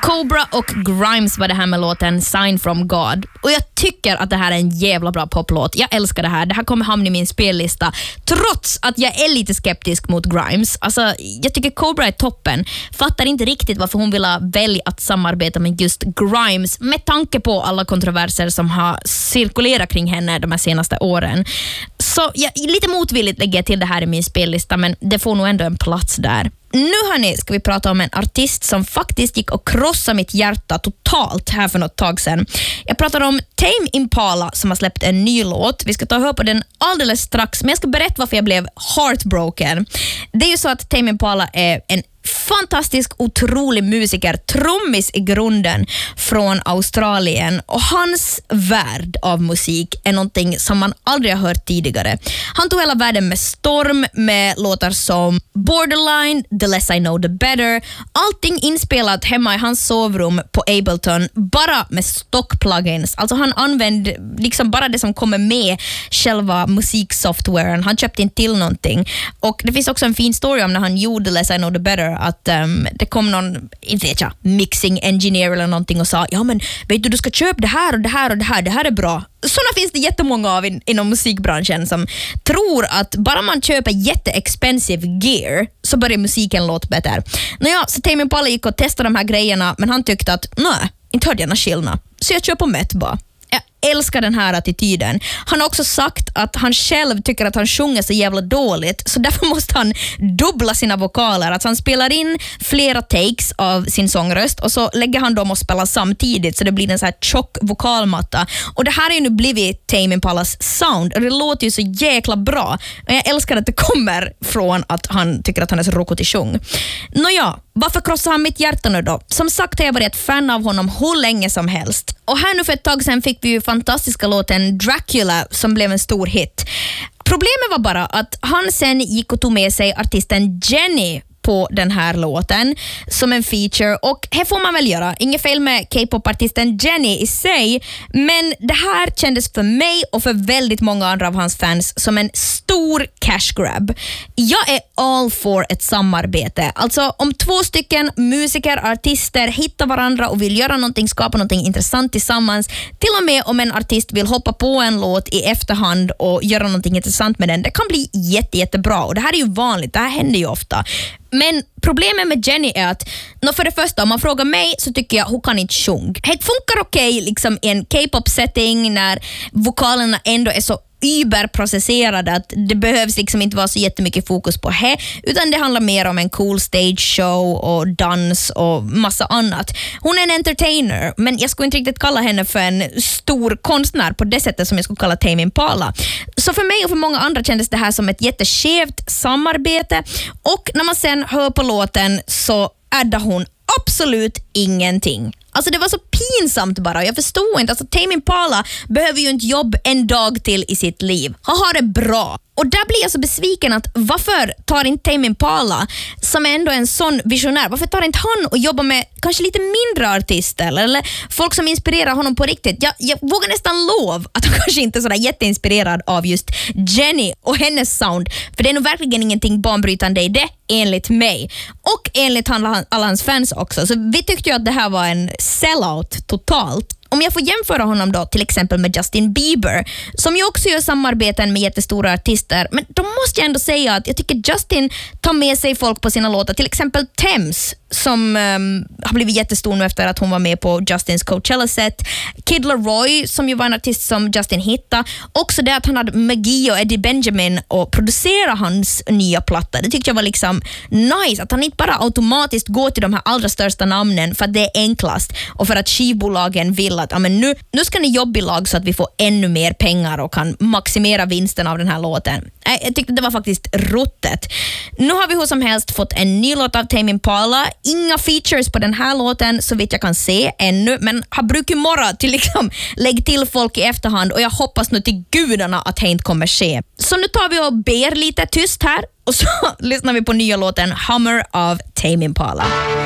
Cobra och Grimes var det här med låten Sign from God. Och jag tycker att det här är en jävla bra poplåt. Jag älskar det här. Det här kommer hamna i min spellista. Trots att jag är lite skeptisk mot Grimes. Alltså, jag tycker Cobra är toppen. Fattar inte riktigt varför hon vill välja att samarbeta med just Grimes med tanke på alla kontroverser som har cirkulerat kring henne de här senaste åren. Så jag lite motvilligt lägger jag till det här i min spellista, men det får nog ändå en plats där. Nu hörni, ska vi prata om en artist som faktiskt gick och krossade mitt hjärta totalt här för något tag sedan. Jag pratar om Tame Impala som har släppt en ny låt. Vi ska ta och höra på den alldeles strax, men jag ska berätta varför jag blev heartbroken. Det är ju så att Tame Impala är en fantastisk, otrolig musiker, trummis i grunden från Australien, och hans värld av musik är någonting som man aldrig har hört tidigare. Han tog hela världen med storm med låtar som Borderline, The Less I Know The Better, allting inspelat hemma i hans sovrum på Ableton, bara med stock-plugins. Alltså han använde liksom bara det som kommer med själva musiksoftwaren. Han köpte inte till någonting. Och det finns också en fin story om när han gjorde The Less I Know The Better, att det kom någon, inte vet jag, mixing engineer eller någonting och sa, ja men vet du ska köpa det här och det här och det här är bra. Sådana finns det jättemånga av inom musikbranschen som tror att bara man köper jätteexpensive gear så börjar musiken låta bättre. Nåja, så Tame Impala gick och testade de här grejerna, men han tyckte att nej, inte hörde jag någon skillnad. Så jag köper Met bara. Jag älskar den här attityden. Han har också sagt att han själv tycker att han sjunger så jävla dåligt, så därför måste han dubbla sina vokaler. Att han spelar in flera takes av sin sångröst och så lägger han dem och spelar samtidigt, så det blir en så här tjock vokalmatta. Och det här är ju nu blivit Tame Impalas sound, och det låter ju så jäkla bra. Och jag älskar att det kommer från att han tycker att han är så rockigt i sjung. Nåja, varför krossar han mitt hjärta nu då? Som sagt har jag varit ett fan av honom hur länge som helst. Och här nu för ett tag sedan fick vi ju fantastiska låten Dracula som blev en stor hit. Problemet var bara att han sen gick och tog med sig artisten Jenny på den här låten som en feature, och här får man väl göra. Inget fel med K-pop-artisten Jenny i sig, men det här kändes för mig och för väldigt många andra av hans fans som en stor cash grab. Jag är all for ett samarbete. Alltså om två stycken musiker, artister hittar varandra och vill göra någonting, skapa någonting intressant tillsammans, till och med om en artist vill hoppa på en låt i efterhand och göra någonting intressant med den, det kan bli jättebra, och det här är ju vanligt, det här händer ju ofta. Men problemet med Jenny är att för det första, om man frågar mig så tycker jag hon kan inte sjunga. Det funkar okej liksom i en K-pop setting när vokalerna ändå är så überprocesserade att det behövs liksom inte vara så jättemycket fokus på det, utan det handlar mer om en cool stage show och dans och massa annat. Hon är en entertainer, men jag skulle inte riktigt kalla henne för en stor konstnär på det sättet som jag skulle kalla Tame Impala. Så för mig och för många andra kändes det här som ett jätteskevt samarbete, och när man sen hör på låten så addar hon absolut ingenting. Alltså det var så pinsamt bara. Jag förstår inte. Alltså Tame Impala behöver ju inte jobb en dag till i sitt liv. Han har det bra. Och där blir jag så besviken att varför tar inte Tame Impala, som är ändå en sån visionär, varför tar inte han och jobbar med kanske lite mindre artister eller folk som inspirerar honom på riktigt? Jag vågar nästan lov att han kanske inte är sådär jätteinspirerad av just Jenny och hennes sound, för det är nog verkligen ingenting banbrytande i det, enligt mig. Och enligt alla hans fans också. Så vi tyckte ju att det här var en sellout totalt. Om jag får jämföra honom då till exempel med Justin Bieber, som ju också gör samarbeten med jättestora artister, men då måste jag ändå säga att jag tycker Justin tar med sig folk på sina låtar, till exempel Thames som har blivit jättestor nu efter att hon var med på Justins Coachella-set. Kid Laroi som ju var en artist som Justin hittade. Också det att han hade Maggie och Eddie Benjamin och producerade hans nya platta. Det tyckte jag var liksom nice, att han inte bara automatiskt går till de här allra största namnen för att det är enklast och för att skivbolagen vill att nu ska ni jobba i lag så att vi får ännu mer pengar och kan maximera vinsten av den här låten. Jag tyckte det var faktiskt ruttet. Nu har vi hur som helst fått en ny låt av Tame Impala. Inga features på den här låten så vitt jag kan se ännu, men har brukat morra till liksom lägg till folk i efterhand, och jag hoppas nu till gudarna att det inte kommer ske. Så nu tar vi och ber lite tyst här och så lyssnar vi på nya låten Hummer av Tame Impala.